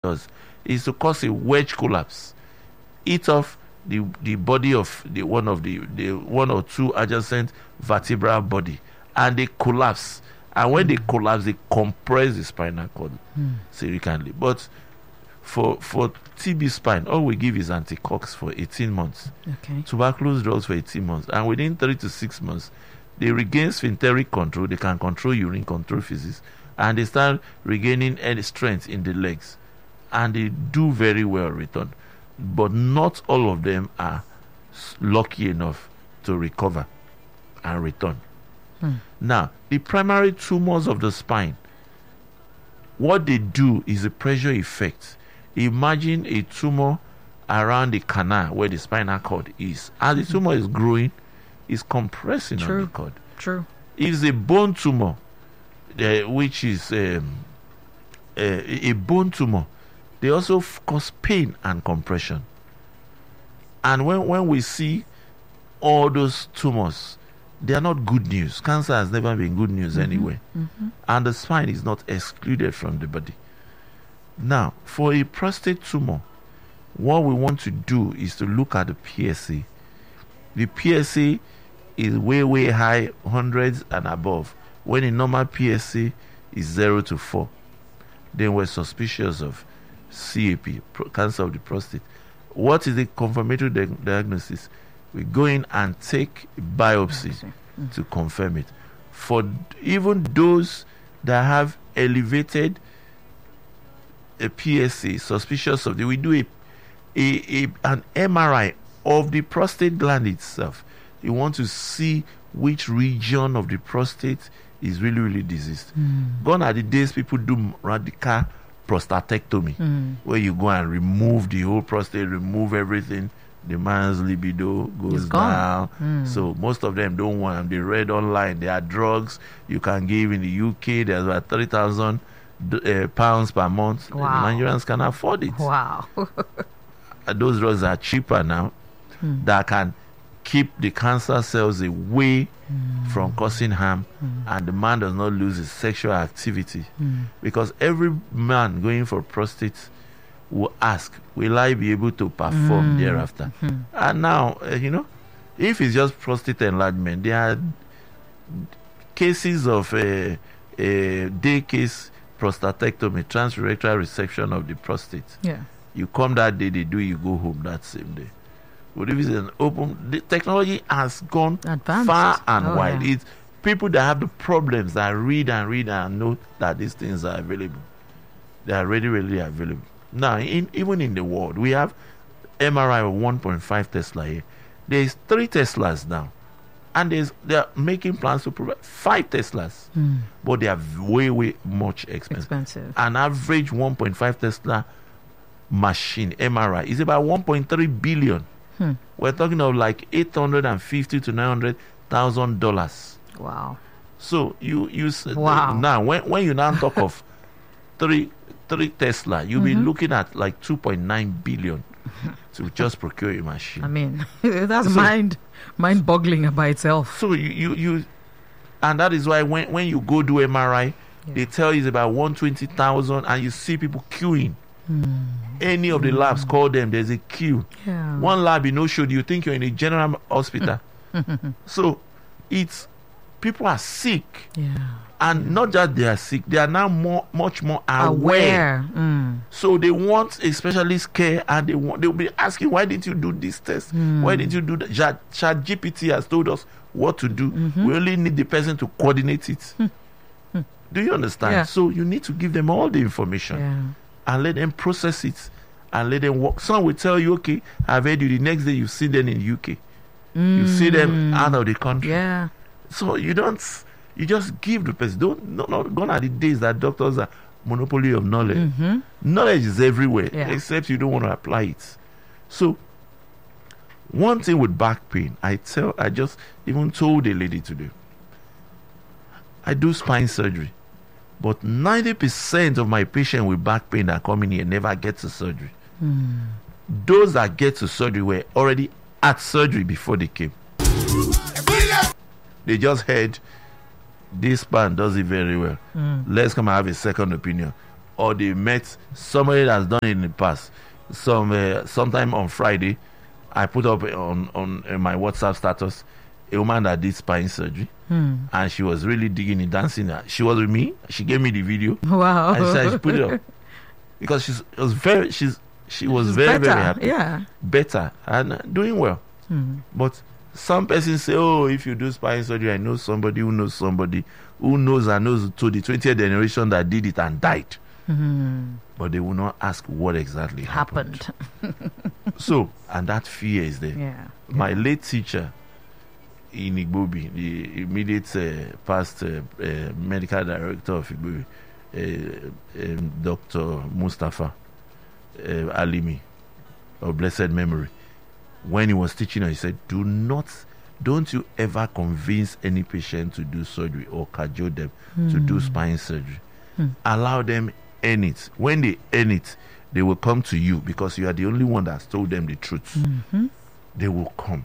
does is to cause a wedge collapse, eat off the body of the one or two adjacent vertebral body, and they collapse. And when they collapse, they compress the spinal cord significantly. But for TB spine, all we give is anticox for 18 months. Okay. Tuberculosis drugs for 18 months. And within 3 to 6 months, they regain sphincteric control. They can control urine, control physics. And they start regaining any strength in the legs. And they do very well return. But not all of them are lucky enough to recover and return. Now, the primary tumors of the spine, what they do is a pressure effect. Imagine a tumor around the canal where the spinal cord is. As the tumor is growing, it's compressing on the cord. True. If it's a bone tumor, which is a bone tumor, they also cause pain and compression. And when we see all those tumors, they are not good news. Cancer has never been good news anyway. And the spine is not excluded from the body. Now, for a prostate tumor, what we want to do is to look at the PSA. The PSA is way, way high, hundreds and above. When a normal PSA is 0 to 4, then we're suspicious of CAP, cancer of the prostate. What is the confirmatory diagnosis? We go in and take biopsy to confirm it. For even those that have elevated a PSA, suspicious of we do an MRI of the prostate gland itself. You want to see which region of the prostate is really, really diseased. Gone are the days people do radical prostatectomy, where you go and remove the whole prostate, remove everything. The man's libido goes down. So most of them don't want them. They read online. There are drugs you can give in the UK. There's about 30,000 pounds per month. Wow. Nigerians can afford it. Wow. Those drugs are cheaper now that can keep the cancer cells away from causing harm, and the man does not lose his sexual activity. Because every man going for prostate will ask, will I be able to perform thereafter? And now, if it's just prostate enlargement, there are cases of day case prostatectomy, transurethral resection of the prostate. Yeah. You come that day, they do, you go home that same day. But if it's an open, the technology has gone Advanced. far and wide. Yeah. It's people that have the problems that read and know that these things are available. They are really, really available. Now, even in the world, we have MRI of 1.5 Tesla here. There's 3 Teslas now. And they are making plans to provide 5 Teslas. But they are way, way much expensive. An average 1.5 Tesla machine, MRI, is about 1.3 billion. We're talking of like $850,000 to $900,000. Wow. So you wow. Now when you now talk of 3 Tesla, you'll be looking at like 2.9 billion to just procure a machine. I mean, that's mind-boggling by itself. So you and that is why when you go do MRI, they tell you it's about 120,000, and you see people queuing. Any of the labs, call them, there's a queue. One lab showed you think you're in a general hospital. So it's people are sick. And not just they are sick, they are now much more aware. So they want a specialist care, and they'll be asking, why didn't you do this test? Why didn't you do that? ChatGPT has told us what to do. We only need the person to coordinate it. Do you understand? So you need to give them all the information and let them process it and let them work. Some will tell you, okay, I've heard you. The next day you see them in the UK. You see them out of the country. So you just give the person. Gone are the days that doctors are monopoly of knowledge. Knowledge is everywhere, except you don't want to apply it. So one thing with back pain, I just even told a lady today, I do spine surgery, but 90% of my patients with back pain that come in here never get to surgery. Those that get to surgery were already at surgery before they came. They just heard this man does it very well. Let's come and have a second opinion. or they met somebody that's done it in the past. Sometime on Friday, I put up on my WhatsApp status a woman that did spine surgery, and she was really digging it, dancing. She was with me. She gave me the video. Wow. And I put it up because she was very better, very happy. Yeah. Better and doing well. But some persons say, "Oh, if you do spine surgery, I know somebody who knows somebody who knows and knows to the 20th generation that did it and died." But they will not ask what exactly happened. So, and that fear is there. Yeah. My late teacher in Igbobi, the immediate past medical director of Igbobi, Dr. Mustafa Alimi, of blessed memory, when he was teaching us, he said, don't you ever convince any patient to do surgery or cajole them to do spine surgery. Allow them earn it. When they earn it, they will come to you because you are the only one that's told them the truth. They will come.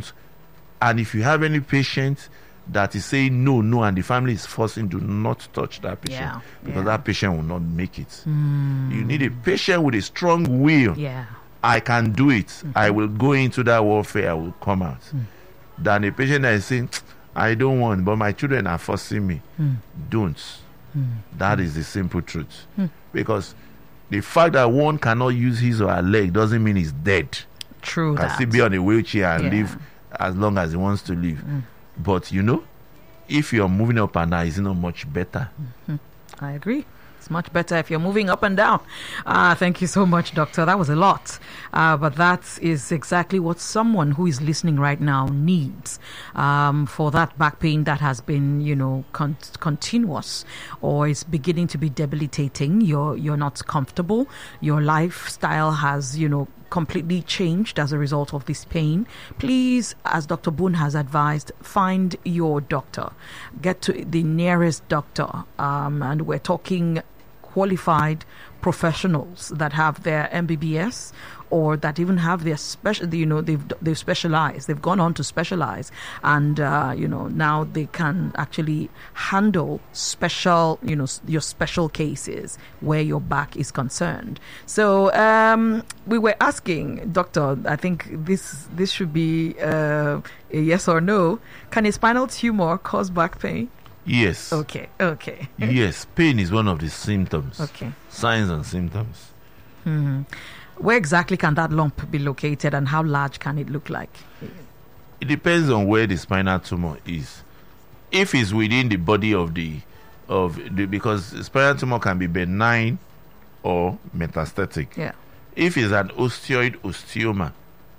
And if you have any patient that is saying no, and the family is forcing, do not touch that patient because that patient will not make it. You need a patient with a strong will. Yeah. I can do it. I will go into that warfare. I will come out. Than a patient that is saying, I don't want, but my children are forcing me. Don't. That is the simple truth. Because the fact that one cannot use his or her leg doesn't mean he's dead. True. Can still be on a wheelchair and live as long as he wants to live. But if you're moving up and down, it's not much better. I agree. It's much better if you're moving up and down. Thank you so much, Doctor. That was a lot. But that is exactly what someone who is listening right now needs for that back pain that has been, continuous or is beginning to be debilitating. You're not comfortable. Your lifestyle has, completely changed as a result of this pain. Please, as Dr. Boone has advised, find your doctor. Get to the nearest doctor. And we're talking qualified professionals that have their MBBS or that even have their special, they've specialized, they've gone on to specialize, and now they can actually handle special, your special cases where your back is concerned. So we were asking, Doctor, I think this should be a yes or no. Can a spinal tumor cause back pain? Yes. Okay. Yes, pain is one of the symptoms. Okay. Signs and symptoms. Where exactly can that lump be located, and how large can it look like? It depends on where the spinal tumor is. If it's within the body because spinal tumor can be benign or metastatic. Yeah. If it's an osteoid osteoma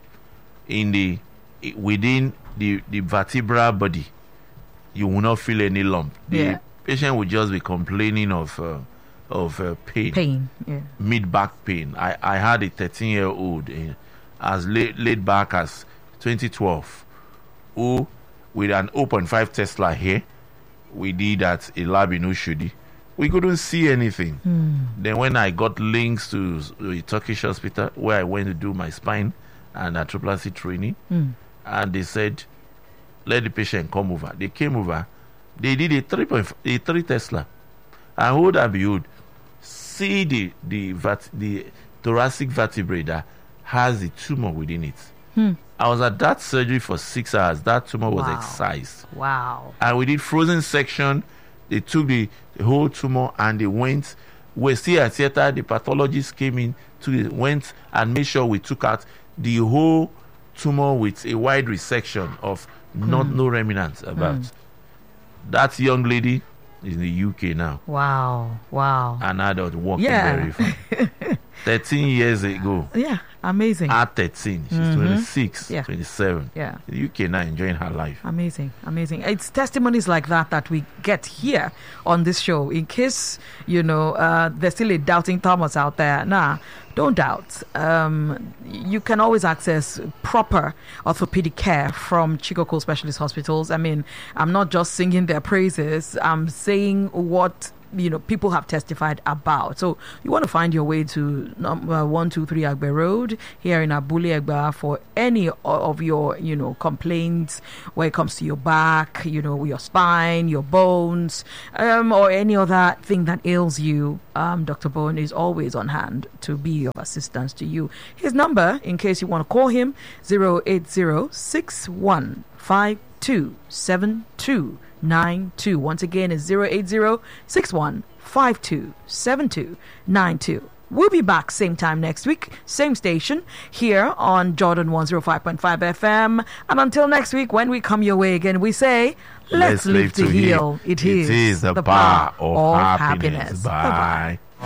within the vertebral body, you will not feel any lump. The patient will just be complaining of pain. Mid back pain. I had a 13-year-old as late back as 2012 who, with an 0.5 Tesla here, we did at a lab in Ushudi. We couldn't see anything. Then when I got links to a Turkish hospital where I went to do my spine and arthroplasty training, and they said, let the patient come over. They came over. They did a 3 Tesla. And hold and behold, see the thoracic vertebrae that has a tumor within it. I was at that surgery for 6 hours. That tumor was excised. Wow. And we did frozen section. They took the whole tumor and they went. We're still at theater. The pathologist came in, went and made sure we took out the whole tumor with a wide resection of no remnants about. That young lady is in the UK now. Wow. An adult working very fine. 13 years ago. Yeah, amazing. At 13, she's 26, 27. Yeah. In the UK now, enjoying her life. Amazing. It's testimonies like that we get here on this show. In case, there's still a doubting Thomas out there. Nah, don't doubt. You can always access proper orthopedic care from Chikoko Specialist Hospitals. I mean, I'm not just singing their praises. I'm saying what people have testified about. So you want to find your way to number 123 Agbe Road here in Abule Egba for any of your complaints when it comes to your back, your spine, your bones, or any other thing that ails you. Dr. Bone is always on hand to be of assistance to you. His number, in case you want to call him, 08061527292. Once again, is 08061527292. We'll be back same time next week, same station, here on Jordan 105.5 FM. And until next week, when we come your way again, we say, let's live to heal. It is the power of happiness. Bye.